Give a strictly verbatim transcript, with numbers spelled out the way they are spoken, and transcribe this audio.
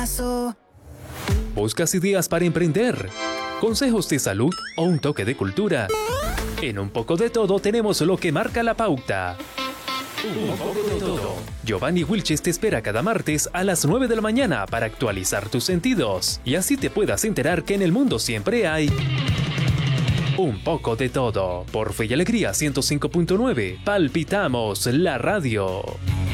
paso. ¿Buscas ideas para emprender? ¿Consejos de salud o un toque de cultura? En Un Poco de Todo tenemos lo que marca la pauta. Un poco de todo. Giovanni Wilches te espera cada martes a las nueve de la mañana para actualizar tus sentidos y así te puedas enterar que en el mundo siempre hay un poco de todo. Por Fe y Alegría ciento cinco punto nueve, palpitamos la radio.